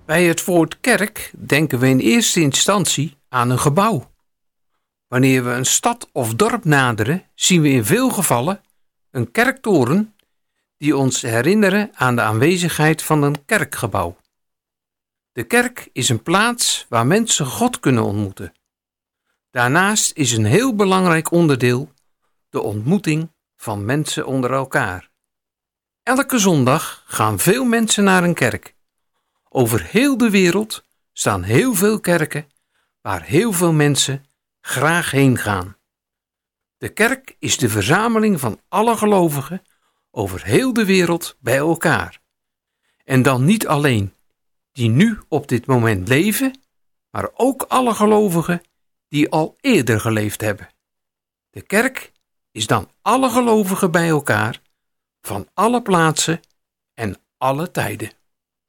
Bij het woord kerk denken we in eerste instantie aan een gebouw. Wanneer we een stad of dorp naderen, zien we in veel gevallen een kerktoren die ons herinneren aan de aanwezigheid van een kerkgebouw. De kerk is een plaats waar mensen God kunnen ontmoeten. Daarnaast is een heel belangrijk onderdeel de ontmoeting van mensen onder elkaar. Elke zondag gaan veel mensen naar een kerk. Over heel de wereld staan heel veel kerken waar heel veel mensen graag heen gaan. De kerk is de verzameling van alle gelovigen over heel de wereld bij elkaar. En dan niet alleen die nu op dit moment leven, maar ook alle gelovigen die al eerder geleefd hebben. De kerk is dan alle gelovigen bij elkaar van alle plaatsen en alle tijden.